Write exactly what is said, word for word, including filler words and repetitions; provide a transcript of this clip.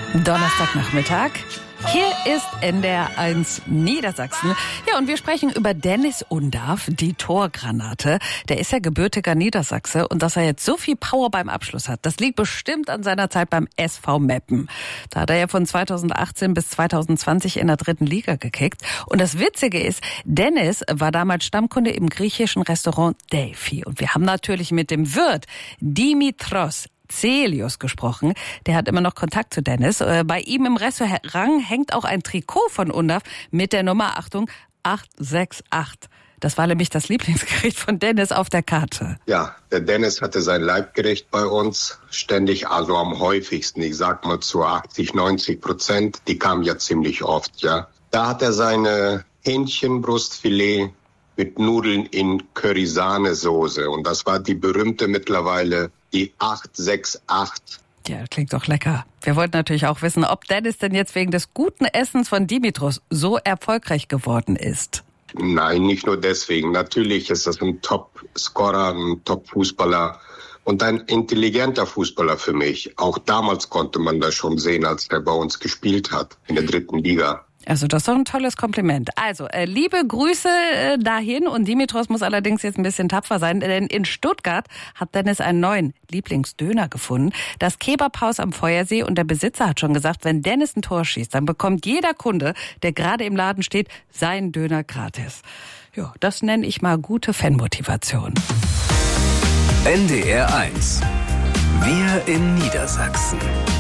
Donnerstagnachmittag. Hier ist N D R eins Niedersachsen. Ja, und wir sprechen über Dennis Undaff, die Torgranate. Der ist ja gebürtiger Niedersachse und dass er jetzt so viel Power beim Abschluss hat, das liegt bestimmt an seiner Zeit beim S V Meppen. Da hat er ja von zweitausendachtzehn bis zweitausendzwanzig in der dritten Liga gekickt. Und das Witzige ist, Dennis war damals Stammkunde im griechischen Restaurant Delphi. Und wir haben natürlich mit dem Wirt Dimitros Zelios gesprochen. Der hat immer noch Kontakt zu Dennis. Bei ihm im Restaurant hängt auch ein Trikot von Undaff mit der Nummer, Achtung, acht sechs acht. Das war nämlich das Lieblingsgericht von Dennis auf der Karte. Ja, der Dennis hatte sein Leibgericht bei uns ständig, also am häufigsten. Ich sag mal zu achtzig, neunzig Prozent. Die kamen ja ziemlich oft, ja. Da hat er seine Hähnchenbrustfilet mit Nudeln in Curry-Sahnesoße. Und das war die berühmte mittlerweile die acht sechs acht. Ja, klingt doch lecker. Wir wollten natürlich auch wissen, ob Dennis denn jetzt wegen des guten Essens von Dimitros so erfolgreich geworden ist. Nein, nicht nur deswegen. Natürlich ist das ein Top-Scorer, ein Top-Fußballer und ein intelligenter Fußballer für mich. Auch damals konnte man das schon sehen, als er bei uns gespielt hat, in der dritten Liga. Also das ist doch ein tolles Kompliment. Also, äh, liebe Grüße äh, dahin. Und Dimitros muss allerdings jetzt ein bisschen tapfer sein, denn in Stuttgart hat Dennis einen neuen Lieblingsdöner gefunden. Das Kebabhaus am Feuersee, und der Besitzer hat schon gesagt, wenn Dennis ein Tor schießt, dann bekommt jeder Kunde, der gerade im Laden steht, seinen Döner gratis. Ja, das nenne ich mal gute Fanmotivation. N D R eins. Wir in Niedersachsen.